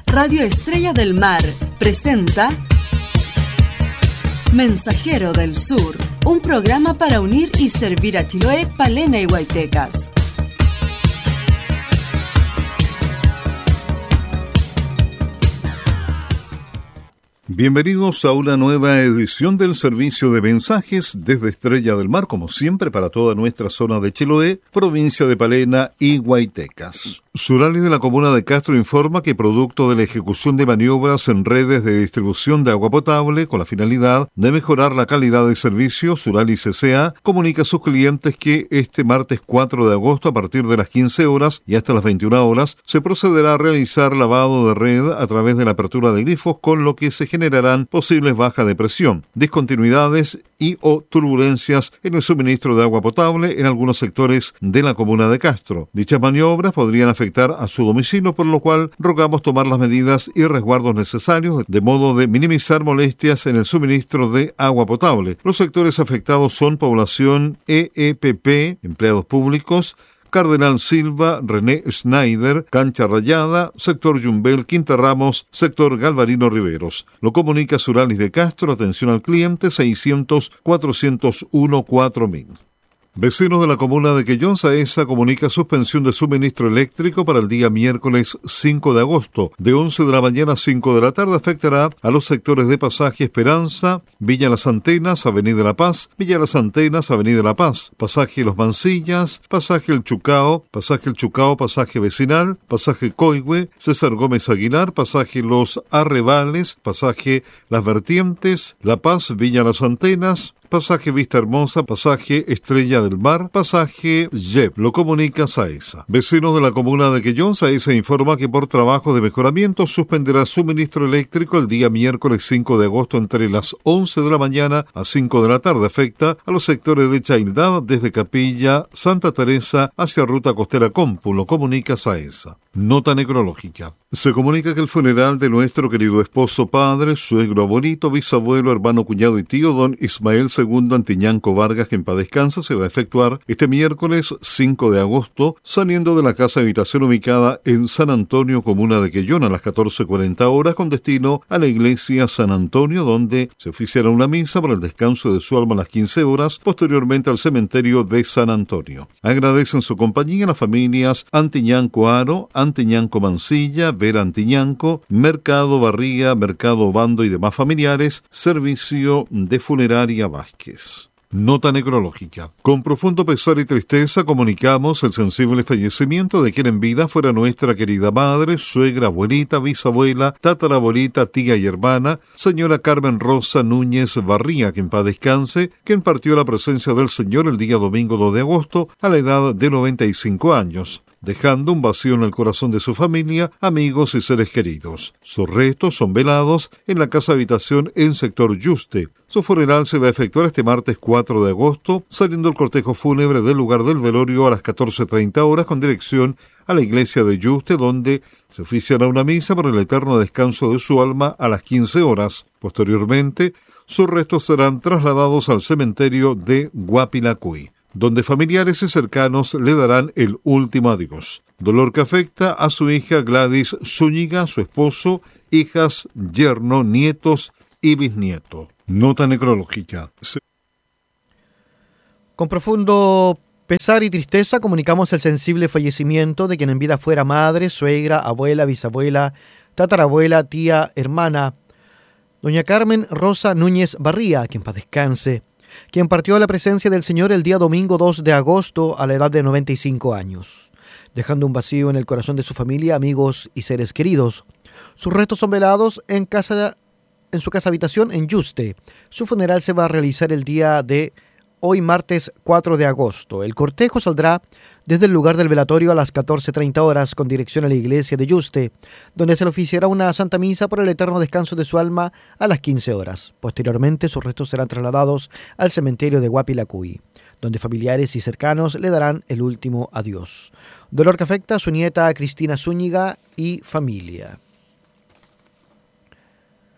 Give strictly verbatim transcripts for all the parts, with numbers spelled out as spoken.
Radio Estrella del Mar presenta Mensajero del Sur, un programa para unir y servir a Chiloé, Palena y Huaytecas. Bienvenidos a una nueva edición del servicio de mensajes desde Estrella del Mar, como siempre, para toda nuestra zona de Chiloé, provincia de Palena y Huaytecas. Suralis de la comuna de Castro informa que producto de la ejecución de maniobras en redes de distribución de agua potable con la finalidad de mejorar la calidad de servicio, Suralis S A comunica a sus clientes que este martes cuatro de agosto a partir de las quince horas y hasta las veintiuna horas se procederá a realizar lavado de red a través de la apertura de grifos, con lo que se generarán posibles bajas de presión, discontinuidades y o turbulencias en el suministro de agua potable en algunos sectores de la comuna de Castro. Dichas maniobras podrían afectar a su domicilio, por lo cual rogamos tomar las medidas y resguardos necesarios de modo de minimizar molestias en el suministro de agua potable. Los sectores afectados son población E E P P, empleados públicos, Cardenal Silva, René Schneider, Cancha Rayada, sector Yumbel, Quinta Ramos, sector Galvarino Riveros. Lo comunica Suralis de Castro, atención al cliente seiscientos, cuatrocientos uno, cuatro mil. Vecinos de la comuna de Quellón, Saesa comunica suspensión de suministro eléctrico para el día miércoles cinco de agosto. De once de la mañana a cinco de la tarde afectará a los sectores de Pasaje Esperanza, Villa Las Antenas, Avenida La Paz, Villa Las Antenas, Avenida La Paz, Pasaje Los Mancillas, Pasaje El Chucao, Pasaje El Chucao, Pasaje Vecinal, Pasaje Coihue, César Gómez Aguilar, Pasaje Los Arrebales, Pasaje Las Vertientes, La Paz, Villa Las Antenas, Pasaje Vista Hermosa, Pasaje Estrella del Mar, Pasaje Yep. Lo comunica Saesa. Vecinos de la comuna de Quellón, Saesa informa que por trabajo de mejoramiento suspenderá suministro eléctrico el día miércoles cinco de agosto entre las once de la mañana a cinco de la tarde. Afecta a los sectores de Chaildad desde Capilla, Santa Teresa hacia Ruta Costera Compu. Lo comunica Saesa. Nota necrológica. Se comunica que el funeral de nuestro querido esposo, padre, suegro, abuelito, bisabuelo, hermano, cuñado y tío, don Ismael Segundo Antiñanco Vargas, que en paz descansa, se va a efectuar este miércoles cinco de agosto, saliendo de la casa habitación ubicada en San Antonio, comuna de Quellón, a las catorce cuarenta horas, con destino a la iglesia San Antonio, donde se oficiará una misa para el descanso de su alma a las quince horas, posteriormente al cementerio de San Antonio. Agradecen su compañía las familias Antiñanco Aro, Antiñanco Mancilla, Vera Antiñanco, Mercado Barría, Mercado Bando y demás familiares. Servicio de Funeraria Vázquez. Nota necrológica. Con profundo pesar y tristeza comunicamos el sensible fallecimiento de quien en vida fuera nuestra querida madre, suegra, abuelita, bisabuela, tatarabuelita, tía y hermana, señora Carmen Rosa Núñez Barría, que en paz descanse, quien partió a la presencia del Señor el día domingo dos de agosto a la edad de noventa y cinco años. Dejando un vacío en el corazón de su familia, amigos y seres queridos. Sus restos son velados en la casa habitación en sector Yuste. Su funeral se va a efectuar este martes cuatro de agosto, saliendo el cortejo fúnebre del lugar del velorio a las catorce treinta horas con dirección a la iglesia de Yuste, donde se oficiará una misa por el eterno descanso de su alma a las quince horas. Posteriormente, sus restos serán trasladados al cementerio de Guapilacuy, donde familiares y cercanos le darán el último adiós. Dolor que afecta a su hija Gladys Zúñiga, su esposo, hijas, yerno, nietos y bisnieto. Nota necrológica. Se... Con profundo pesar y tristeza comunicamos el sensible fallecimiento de quien en vida fuera madre, suegra, abuela, bisabuela, tatarabuela, tía, hermana, doña Carmen Rosa Núñez Barría, quien paz descanse, quien partió a la presencia del Señor el día domingo dos de agosto a la edad de noventa y cinco años, dejando un vacío en el corazón de su familia, amigos y seres queridos. Sus restos son velados en, casa, en su casa habitación en Yuste. Su funeral se va a realizar el día de hoy, martes cuatro de agosto. El cortejo saldrá desde el lugar del velatorio a las catorce treinta horas con dirección a la iglesia de Yuste, donde se le oficiará una santa misa por el eterno descanso de su alma a las quince horas. Posteriormente, sus restos serán trasladados al cementerio de Guapilacuy, donde familiares y cercanos le darán el último adiós. Dolor que afecta a su nieta Cristina Zúñiga y familia.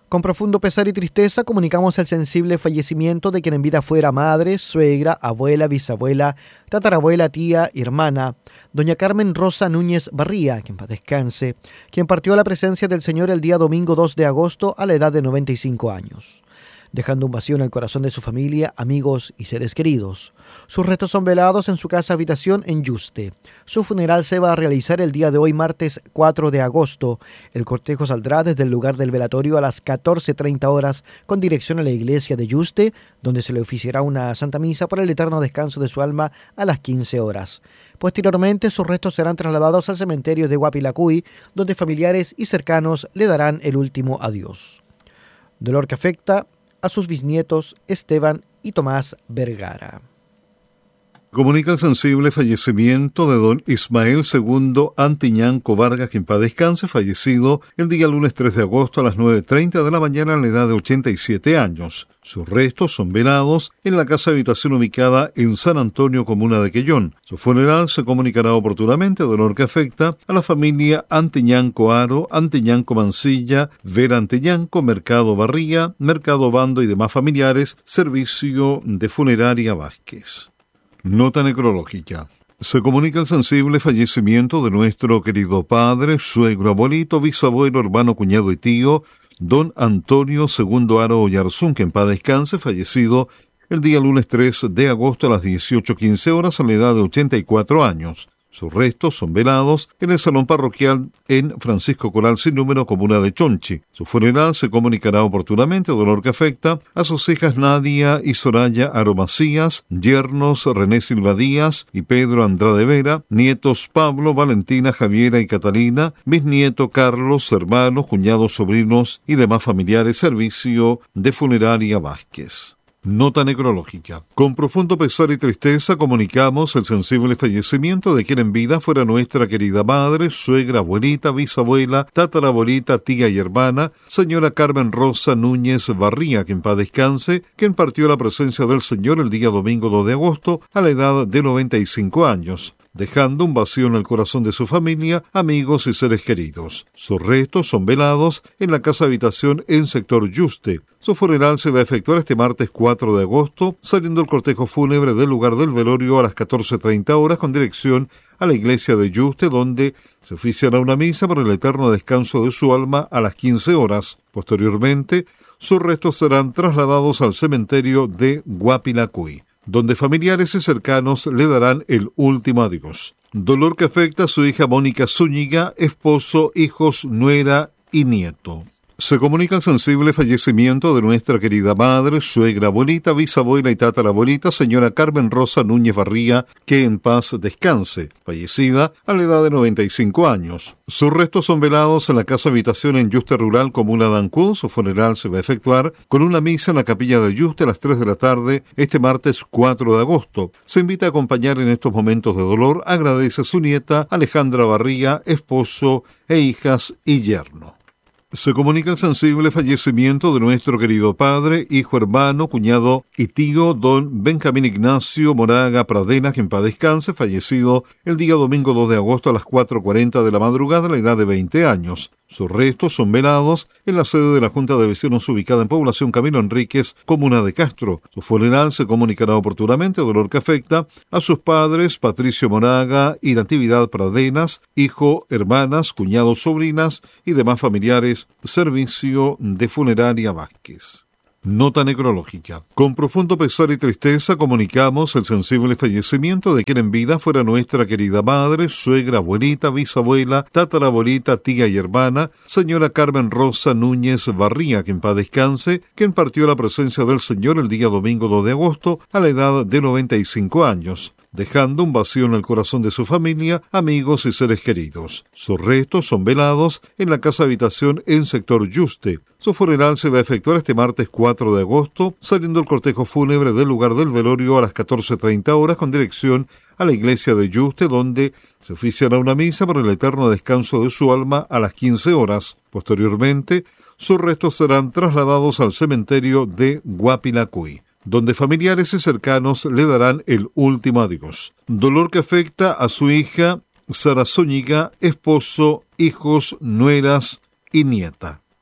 Con profundo pesar y tristeza comunicamos el sensible fallecimiento de quien en vida fuera madre, suegra, abuela, bisabuela, tatarabuela, tía y hermana, doña Carmen Rosa Núñez Barría, quien paz descanse, quien partió a la presencia del Señor el día domingo dos de agosto a la edad de noventa y cinco años, dejando un vacío en el corazón de su familia, amigos y seres queridos. Sus restos son velados en su casa habitación en Yuste. Su funeral se va a realizar el día de hoy, martes cuatro de agosto. El cortejo saldrá desde el lugar del velatorio a las catorce treinta horas con dirección a la iglesia de Yuste, donde se le oficiará una santa misa por el eterno descanso de su alma a las quince horas. Posteriormente, sus restos serán trasladados al cementerio de Guapilacuy, donde familiares y cercanos le darán el último adiós. Dolor que afecta a sus bisnietos Esteban y Tomás Vergara. Comunica el sensible fallecimiento de don Ismael segundo Antiñanco Vargas, quien paz descanse, fallecido el día lunes tres de agosto a las nueve treinta de la mañana a la edad de ochenta y siete años. Sus restos son velados en la casa habitación ubicada en San Antonio, comuna de Quellón. Su funeral se comunicará oportunamente, dolor que afecta a la familia Antiñanco Aro, Antiñanco Mancilla, Vera Antiñanco, Mercado Barría, Mercado Bando y demás familiares, servicio de funeraria Vázquez. Nota necrológica. Se comunica el sensible fallecimiento de nuestro querido padre, suegro, abuelito, bisabuelo, hermano, cuñado y tío, don Antonio segundo Aro Oyarzún, que en paz descanse, fallecido el día lunes tres de agosto a las dieciocho quince horas a la edad de ochenta y cuatro años. Sus restos son velados en el salón parroquial en Francisco Coral sin número, comuna de Chonchi. Su funeral se comunicará oportunamente, dolor que afecta a sus hijas Nadia y Soraya Aro Macías, yernos René Silva Díaz y Pedro Andrade Vera, nietos Pablo, Valentina, Javiera y Catalina, bisnieto Carlos, hermanos, cuñados, sobrinos y demás familiares, servicio de funeraria Vázquez. Nota necrológica. Con profundo pesar y tristeza comunicamos el sensible fallecimiento de quien en vida fuera nuestra querida madre, suegra, abuelita, bisabuela, tatarabuelita, tía y hermana, señora Carmen Rosa Núñez Barría, que en paz descanse, quien partió a la presencia del Señor el día domingo dos de agosto a la edad de noventa y cinco años, dejando un vacío en el corazón de su familia, amigos y seres queridos. Sus restos son velados en la casa habitación en sector Yuste. Su funeral se va a efectuar este martes cuatro de agosto, saliendo el cortejo fúnebre del lugar del velorio a las catorce treinta horas con dirección a la iglesia de Yuste, donde se oficiará una misa por el eterno descanso de su alma a las quince horas. Posteriormente, sus restos serán trasladados al cementerio de Guapilacuy, donde familiares y cercanos le darán el último adiós. Dolor que afecta a su hija Mónica Zúñiga, esposo, hijos, nuera y nieto. Se comunica el sensible fallecimiento de nuestra querida madre, suegra, abuelita, bisabuela y tatarabuelita, señora Carmen Rosa Núñez Barría, que en paz descanse, fallecida a la edad de noventa y cinco años. Sus restos son velados en la casa habitación en Yuste Rural, comuna de Ancud. Su funeral se va a efectuar con una misa en la capilla de Yuste a las tres de la tarde, este martes cuatro de agosto. Se invita a acompañar en estos momentos de dolor, agradece a su nieta Alejandra Barría, esposo e hijas y yerno. Se comunica el sensible fallecimiento de nuestro querido padre, hijo, hermano, cuñado y tío, don Benjamín Ignacio Moraga Pradena, que en paz descanse, fallecido el día domingo dos de agosto a las cuatro cuarenta de la madrugada a la edad de veinte años. Sus restos son velados en la sede de la Junta de Vecinos ubicada en Población Camilo Enríquez, comuna de Castro. Su funeral se comunicará oportunamente, dolor que afecta a sus padres, Patricio Moraga y Natividad Pradenas, hijo, hermanas, cuñados, sobrinas y demás familiares, servicio de funeraria Vázquez. Nota necrológica. Con profundo pesar y tristeza comunicamos el sensible fallecimiento de quien en vida fuera nuestra querida madre, suegra, abuelita, bisabuela, tatarabuelita, tía y hermana, señora Carmen Rosa Núñez Barría, que en paz descanse, quien partió a la presencia del Señor el día domingo dos de agosto a la edad de noventa y cinco años, dejando un vacío en el corazón de su familia, amigos y seres queridos. Sus restos son velados en la casa habitación en sector Yuste. Su funeral se va a efectuar este martes cuatro de agosto, saliendo el cortejo fúnebre del lugar del velorio a las catorce treinta horas con dirección a la iglesia de Yuste, donde se oficiará una misa por el eterno descanso de su alma a las quince horas. Posteriormente, sus restos serán trasladados al cementerio de Guapilacuy, donde familiares y cercanos le darán el último adiós. Dolor que afecta a su hija Sara Zúñiga, esposo, hijos, nueras y nieta.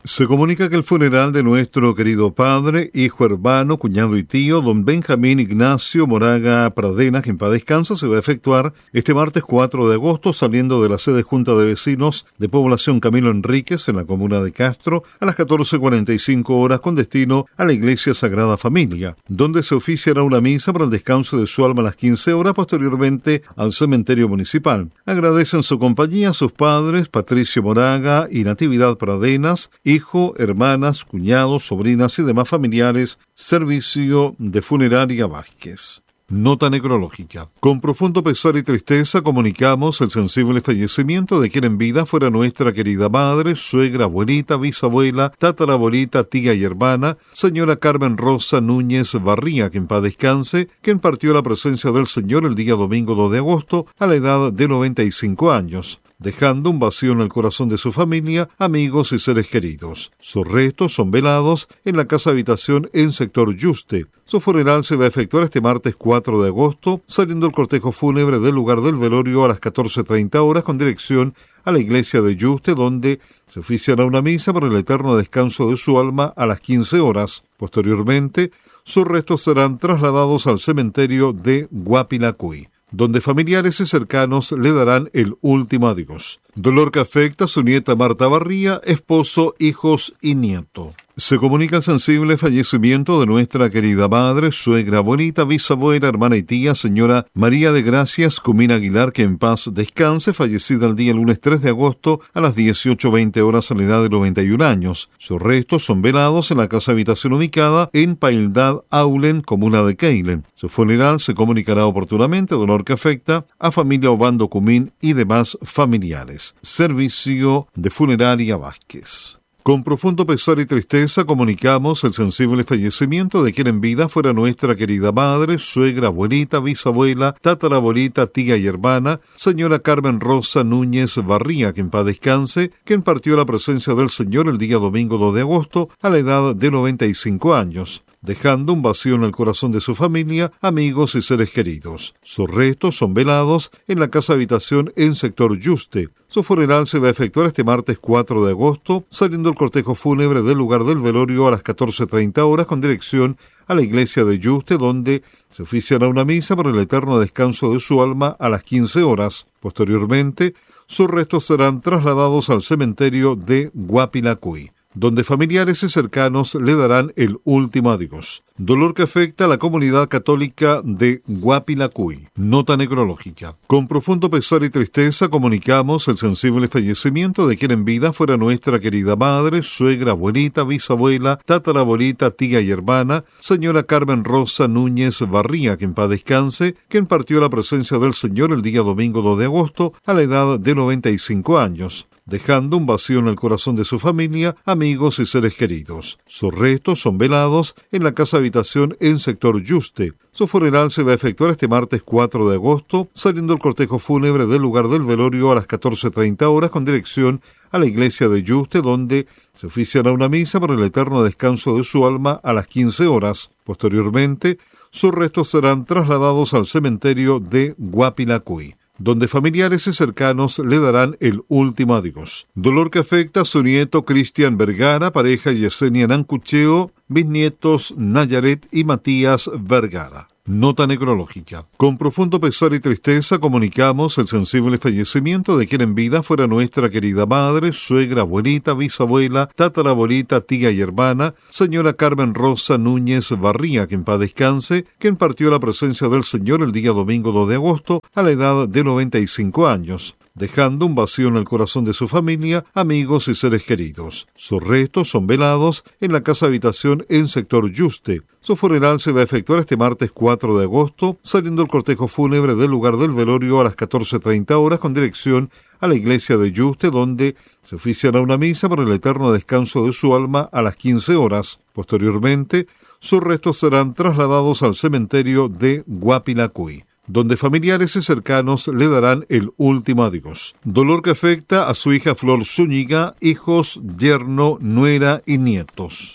Se comunica que el funeral de nuestro querido padre, hijo, hermano, cuñado y tío, don Benjamín Ignacio Moraga Pradena, que en paz descansa, se va a efectuar este martes cuatro de agosto, saliendo de la sede Junta de Vecinos de Población Camilo Enríquez, en la comuna de Castro, a las catorce cuarenta y cinco horas, con destino a la Iglesia Sagrada Familia, donde se oficiará una misa para el descanso de su alma a las quince horas, posteriormente al cementerio municipal. Agradecen su compañía a sus padres, Patricio Moraga y Natividad Pradenas, hijo, hermanas, cuñados, sobrinas y demás familiares. Servicio de Funeraria Vázquez. Nota necrológica. Con profundo pesar y tristeza comunicamos el sensible fallecimiento de quien en vida fuera nuestra querida madre, suegra, abuelita, bisabuela, tatarabuelita, tía y hermana, señora Carmen Rosa Núñez Barría, que en paz descanse, quien partió a la presencia del Señor el día domingo dos de agosto a la edad de noventa y cinco años, dejando un vacío en el corazón de su familia, amigos y seres queridos. Sus restos son velados en la casa habitación en sector Yuste. Su funeral se va a efectuar este martes cuatro de agosto, saliendo el cortejo fúnebre del lugar del velorio a las catorce treinta horas con dirección a la iglesia de Yuste, donde se oficiará una misa por el eterno descanso de su alma a las quince horas. Posteriormente, sus restos serán trasladados al cementerio de Guapilacuy, donde familiares y cercanos le darán el último adiós. Dolor que afecta a su nieta Marta Barría, esposo, hijos y nieto. Se comunica el sensible fallecimiento de nuestra querida madre, suegra, abuelita, bisabuela, hermana y tía, señora María de Gracias Cumín Aguilar, que en paz descanse, fallecida el día lunes tres de agosto a las dieciocho veinte horas a la edad de noventa y un años. Sus restos son velados en la casa habitación ubicada en Paildad, Aulen, comuna de Keilen. Su funeral se comunicará oportunamente, dolor que afecta a familia Obando Cumín y demás familiares. Servicio de Funeraria Vázquez. Con profundo pesar y tristeza comunicamos el sensible fallecimiento de quien en vida fuera nuestra querida madre, suegra, abuelita, bisabuela, tatarabuelita, tía y hermana, señora Carmen Rosa Núñez Barría, que en paz descanse, quien partió a la presencia del Señor el día domingo dos de agosto a la edad de noventa y cinco años, dejando un vacío en el corazón de su familia, amigos y seres queridos. Sus restos son velados en la casa habitación en sector Yuste. Su funeral se va a efectuar este martes cuatro de agosto, saliendo el cortejo fúnebre del lugar del velorio a las catorce treinta horas con dirección a la iglesia de Yuste, donde se oficiará una misa por el eterno descanso de su alma a las quince horas. Posteriormente, sus restos serán trasladados al cementerio de Guapilacuy, donde familiares y cercanos le darán el último adiós. Dolor que afecta a la comunidad católica de Guapilacuy. Nota necrológica. Con profundo pesar y tristeza comunicamos el sensible fallecimiento de quien en vida fuera nuestra querida madre, suegra, abuelita, bisabuela, tatarabuelita, tía y hermana, señora Carmen Rosa Núñez Barría, que en paz descanse, quien partió a la presencia del Señor el día domingo dos de agosto a la edad de noventa y cinco años, dejando un vacío en el corazón de su familia, amigos y seres queridos. Sus restos son velados en la casa habitación en sector Yuste. Su funeral se va a efectuar este martes cuatro de agosto, saliendo el cortejo fúnebre del lugar del velorio a las catorce treinta horas con dirección a la iglesia de Yuste, donde se oficiará una misa por el eterno descanso de su alma a las quince horas. Posteriormente, sus restos serán trasladados al cementerio de Guapilacuy, donde familiares y cercanos le darán el último adiós. Dolor que afecta a su nieto Cristian Vergara, pareja Yesenia Nancucheo, bisnietos Nayaret y Matías Vergara. Nota necrológica. Con profundo pesar y tristeza comunicamos el sensible fallecimiento de quien en vida fuera nuestra querida madre, suegra, abuelita, bisabuela, tatarabuelita, tía y hermana, señora Carmen Rosa Núñez Barría, que en paz descanse, quien partió a la presencia del Señor el día domingo dos de agosto a la edad de noventa y cinco años, dejando un vacío en el corazón de su familia, amigos y seres queridos. Sus restos son velados en la casa habitación en sector Yuste. Su funeral se va a efectuar este martes cuatro de agosto, saliendo el cortejo fúnebre del lugar del velorio a las catorce treinta horas con dirección a la iglesia de Yuste, donde se oficiará una misa por el eterno descanso de su alma a las quince horas. Posteriormente, sus restos serán trasladados al cementerio de Guapilacuy, donde familiares y cercanos le darán el último adiós. Dolor que afecta a su hija Flor Zúñiga, hijos, yerno, nuera y nietos.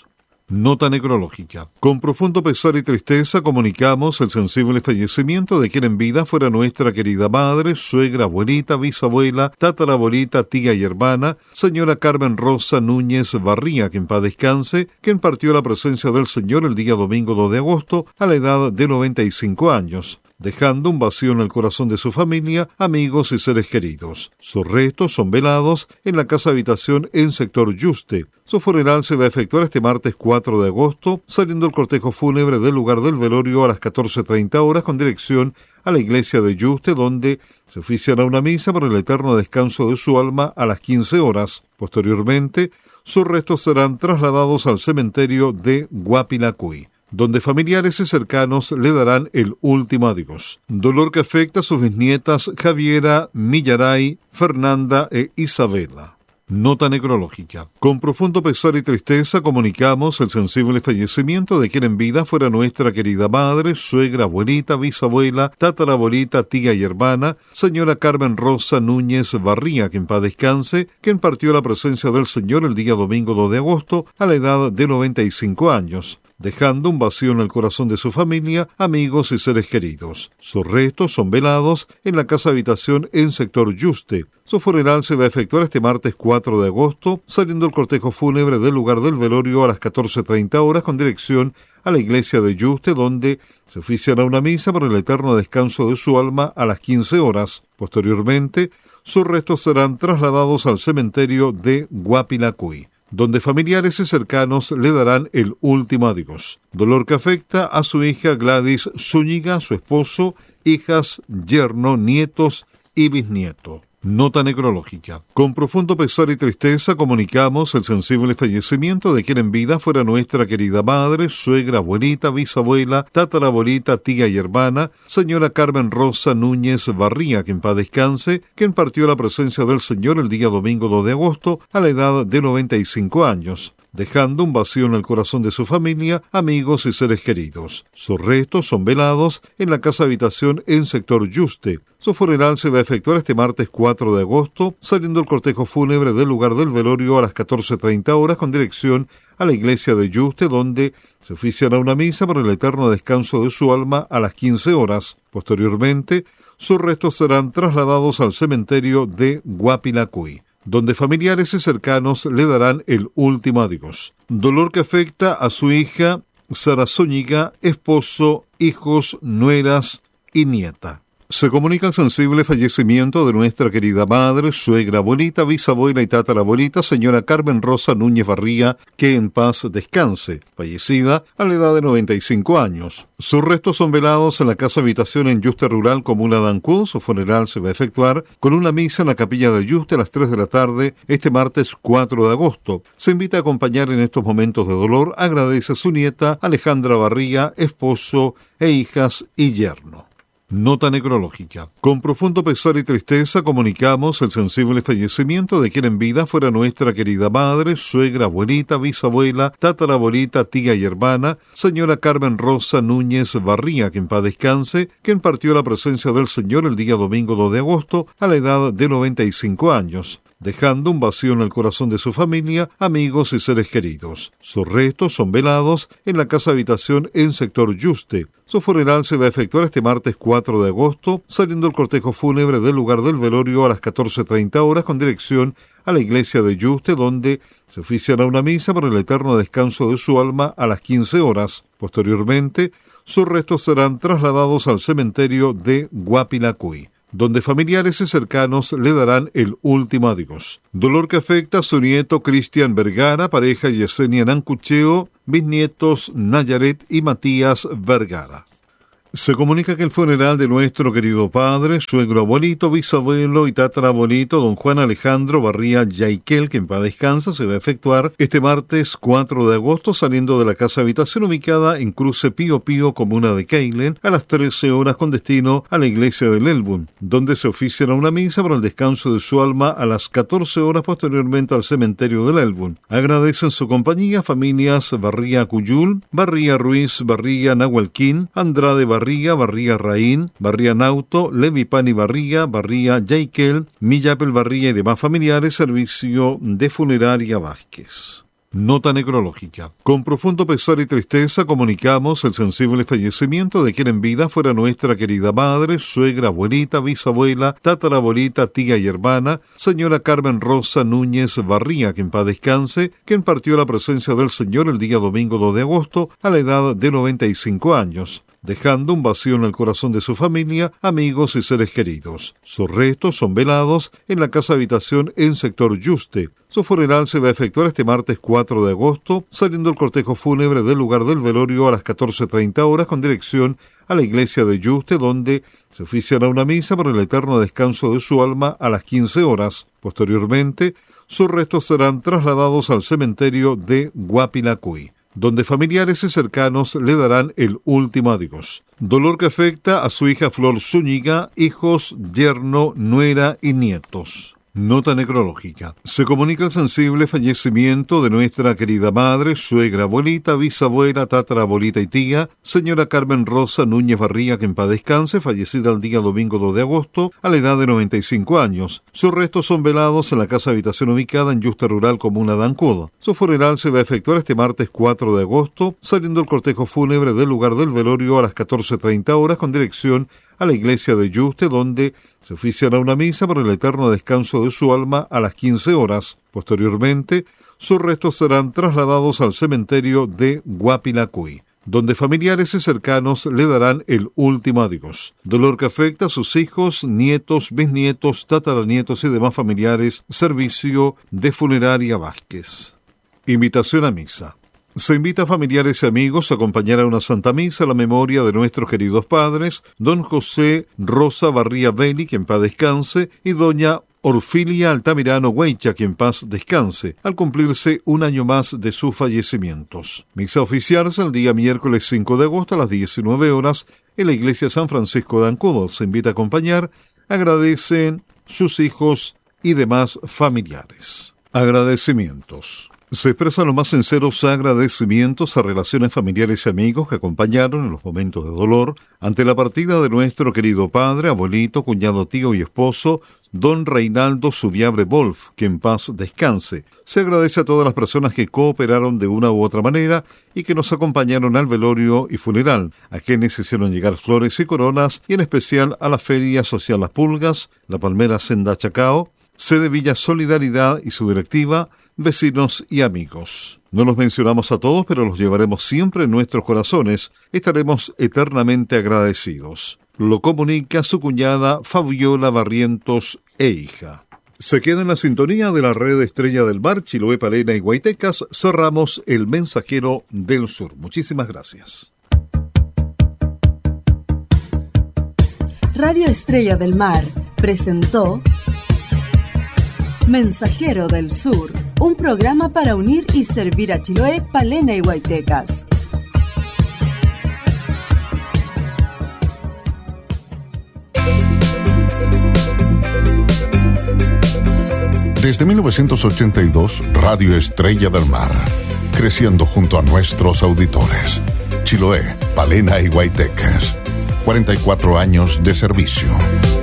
Nota necrológica. Con profundo pesar y tristeza comunicamos el sensible fallecimiento de quien en vida fuera nuestra querida madre, suegra, abuelita, bisabuela, tatarabuelita, tía y hermana, señora Carmen Rosa Núñez Barría, que en paz descanse, quien partió a la presencia del Señor el día domingo dos de agosto a la edad de noventa y cinco años, dejando un vacío en el corazón de su familia, amigos y seres queridos. Sus restos son velados en la casa habitación en sector Yuste. Su funeral se va a efectuar este martes cuatro de agosto, saliendo el cortejo fúnebre del lugar del velorio a las catorce treinta horas con dirección a la iglesia de Yuste, donde se oficiará una misa por el eterno descanso de su alma a las quince horas. Posteriormente, sus restos serán trasladados al cementerio de Guapilacuy, donde familiares y cercanos le darán el último adiós. Dolor que afecta a sus bisnietas Javiera, Millaray, Fernanda e Isabela. Nota necrológica. Con profundo pesar y tristeza comunicamos el sensible fallecimiento de quien en vida fuera nuestra querida madre, suegra, abuelita, bisabuela, tatarabuelita, tía y hermana, señora Carmen Rosa Núñez Barría, que en paz descanse, quien partió a la presencia del Señor el día domingo dos de agosto a la edad de noventa y cinco años, dejando un vacío en el corazón de su familia, amigos y seres queridos. Sus restos son velados en la casa habitación en sector Yuste. Su funeral se va a efectuar este martes cuatro de agosto, saliendo el cortejo fúnebre del lugar del velorio a las catorce treinta horas con dirección a la iglesia de Yuste, donde se oficiará una misa por el eterno descanso de su alma a las quince horas. Posteriormente, sus restos serán trasladados al cementerio de Guapilacuy, donde familiares y cercanos le darán el último adiós. Dolor que afecta a su hija Gladys Zúñiga, su esposo, hijas, yerno, nietos y bisnieto. Nota necrológica. Con profundo pesar y tristeza comunicamos el sensible fallecimiento de quien en vida fuera nuestra querida madre, suegra, abuelita, bisabuela, tatarabuelita, tía y hermana, señora Carmen Rosa Núñez Barría, que en paz descanse, quien partió a la presencia del Señor el día domingo dos de agosto a la edad de noventa y cinco años, dejando un vacío en el corazón de su familia, amigos y seres queridos. Sus restos son velados en la casa habitación en sector Yuste. Su funeral se va a efectuar este martes cuatro de agosto, saliendo el cortejo fúnebre del lugar del velorio a las catorce treinta horas con dirección a la iglesia de Yuste, donde se oficiará una misa por el eterno descanso de su alma a las quince horas. Posteriormente, sus restos serán trasladados al cementerio de Guapilacuy, donde familiares y cercanos le darán el último adiós. Dolor que afecta a su hija Sara Zúñiga, esposo, hijos, nueras y nieta. Se comunica el sensible fallecimiento de nuestra querida madre, suegra, abuelita, bisabuela y tatarabuelita, señora Carmen Rosa Núñez Barría, que en paz descanse, fallecida a la edad de noventa y cinco años. Sus restos son velados en la casa habitación en Yuste Rural, comuna de Ancud. Su funeral se va a efectuar con una misa en la capilla de Yuste a las tres de la tarde, este martes cuatro de agosto. Se invita a acompañar en estos momentos de dolor, agradece a su nieta Alejandra Barría, esposo e hijas y yerno. Nota necrológica. Con profundo pesar y tristeza comunicamos el sensible fallecimiento de quien en vida fuera nuestra querida madre, suegra, abuelita, bisabuela, tatarabuelita, tía y hermana, señora Carmen Rosa Núñez Barría, que en paz descanse, quien partió a la presencia del Señor el día domingo dos de agosto a la edad de noventa y cinco años, dejando un vacío en el corazón de su familia, amigos y seres queridos. Sus restos son velados en la casa habitación en sector Yuste. Su funeral se va a efectuar este martes cuatro de agosto, saliendo el cortejo fúnebre del lugar del velorio a las catorce treinta horas con dirección a la iglesia de Yuste, donde se oficiará una misa por el eterno descanso de su alma a las quince horas. Posteriormente, sus restos serán trasladados al cementerio de Guapilacuy, donde familiares y cercanos le darán el último adiós. Dolor que afecta a su nieto Cristian Vergara, pareja Yesenia Nancucheo, bisnietos Nayaret y Matías Vergara. Se comunica que el funeral de nuestro querido padre, suegro abuelito, bisabuelo y tatarabuelito, don Juan Alejandro Barría Yaiquel, que en paz descansa, se va a efectuar este martes cuatro de agosto, saliendo de la casa habitación ubicada en Cruce Pío Pío, comuna de Keilen, a las trece horas con destino a la iglesia del Elbun, donde se oficiará una misa por el descanso de su alma a las catorce horas, posteriormente al cementerio del Elbun. Agradecen su compañía familias Barría Cuyul, Barría Ruiz, Barría Nahuelquín, Andrade Barría, Barría, Barría Raín, Barría Nauto, Levi Pani Barría, Barría Yaiquel, Millapel Barría y demás familiares, servicio de funeraria Vázquez. Nota necrológica. Con profundo pesar y tristeza comunicamos el sensible fallecimiento de quien en vida fuera nuestra querida madre, suegra, abuelita, bisabuela, tatarabuelita, tía y hermana, señora Carmen Rosa Núñez Barría, que en paz descanse, quien partió a la presencia del Señor el día domingo dos de agosto a la edad de noventa y cinco años, dejando un vacío en el corazón de su familia, amigos y seres queridos. Sus restos son velados en la casa habitación en sector Yuste. Su funeral se va a efectuar este martes cuatro de agosto, saliendo el cortejo fúnebre del lugar del velorio a las catorce treinta horas con dirección a la iglesia de Yuste, donde se oficiará una misa por el eterno descanso de su alma a las quince horas. Posteriormente, sus restos serán trasladados al cementerio de Guapilacuy, donde familiares y cercanos le darán el último adiós. Dolor que afecta a su hija Flor Zúñiga, hijos, yerno, nuera y nietos. Nota necrológica. Se comunica el sensible fallecimiento de nuestra querida madre, suegra, abuelita, bisabuela, tatarabuelita y tía, señora Carmen Rosa Núñez Barría, que en paz descanse, fallecida el día domingo dos de agosto, a la edad de noventa y cinco años. Sus restos son velados en la casa habitación ubicada en Yuste Rural, comuna de Ancud. Su funeral se va a efectuar este martes cuatro de agosto, saliendo el cortejo fúnebre del lugar del velorio a las catorce treinta horas con dirección a la iglesia de Yuste, donde se oficiará una misa por el eterno descanso de su alma a las quince horas. Posteriormente, sus restos serán trasladados al cementerio de Guapilacuy, donde familiares y cercanos le darán el último adiós. Dolor que afecta a sus hijos, nietos, bisnietos, tataranietos y demás familiares. Servicio de Funeraria Vázquez. Invitación a misa. Se invita a familiares y amigos a acompañar a una Santa Misa a la memoria de nuestros queridos padres, don José Rosa Barría Belli, que en paz descanse, y doña Orfilia Altamirano Hueycha, que en paz descanse, al cumplirse un año más de sus fallecimientos. Misa oficiarse el día miércoles cinco de agosto a las diecinueve horas en la iglesia San Francisco de Ancud. Se invita a acompañar, agradecen sus hijos y demás familiares. Agradecimientos. Se expresan los más sinceros agradecimientos a relaciones familiares y amigos que acompañaron en los momentos de dolor ante la partida de nuestro querido padre, abuelito, cuñado, tío y esposo, don Reinaldo Subiabre Wolf, que en paz descanse. Se agradece a todas las personas que cooperaron de una u otra manera y que nos acompañaron al velorio y funeral, a quienes hicieron llegar flores y coronas, y en especial a la Feria Social Las Pulgas, la Palmera Senda Chacao, sede Villa Solidaridad y su directiva, vecinos y amigos. No los mencionamos a todos, pero los llevaremos siempre en nuestros corazones. Estaremos eternamente agradecidos. Lo comunica su cuñada Fabiola Barrientos e hija. Se queda en la sintonía de la red Estrella del Mar, Chiloé, Palena y Guaytecas. Cerramos el Mensajero del Sur. Muchísimas gracias. Radio Estrella del Mar presentó Mensajero del Sur, un programa para unir y servir a Chiloé, Palena y Guaytecas. Desde mil novecientos ochenta y dos, Radio Estrella del Mar, creciendo junto a nuestros auditores. Chiloé, Palena y Guaytecas, cuarenta y cuatro años de servicio.